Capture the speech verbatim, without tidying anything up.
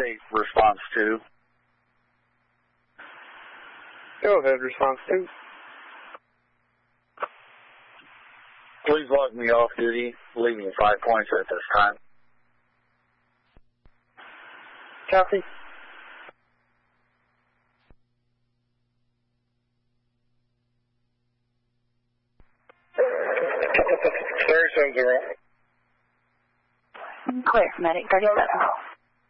take response two. Go ahead, response two. Please log me off duty, leaving five points at this time. Copy. thirty-seven zero. Clear, medic thirty-seven.